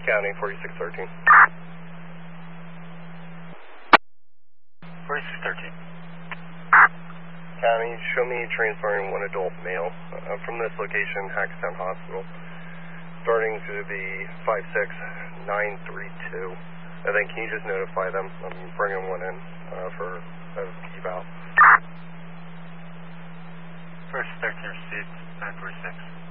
County 4613. 4613. County, show me transferring one adult male from this location, Hackettstown Hospital, starting to the 56932. And then can you just notify them? I'm bringing one in for a eval. 4613 received 946.